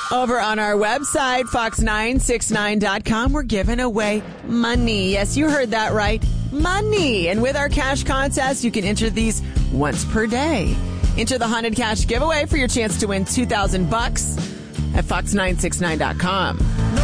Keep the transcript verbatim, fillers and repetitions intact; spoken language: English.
Over on our website, fox nine sixty-nine dot com, we're giving away money. Yes, you heard that right. Money. And with our cash contest, you can enter these once per day. Enter the Haunted Cash giveaway for your chance to win two thousand bucks at fox nine sixty-nine dot com.